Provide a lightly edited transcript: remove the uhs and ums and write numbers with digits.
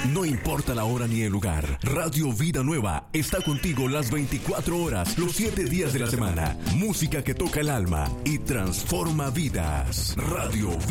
No importa la hora ni el lugar, Radio Vida Nueva está contigo las 24 horas, los 7 días de la semana. Música que toca el alma y transforma vidas. Radio